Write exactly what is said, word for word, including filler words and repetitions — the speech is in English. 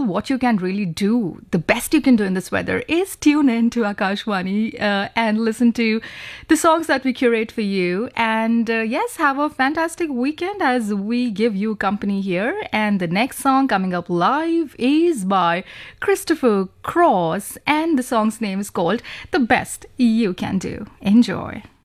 well, what you can really do, the best you can do in this weather is tune in to Akashvani uh, and listen to the songs that we curate for you. And uh, yes, have a fantastic weekend as we give you company here. And the next song coming up live is by Christopher Cross, and the song's name is called The Best You Can Do. Enjoy.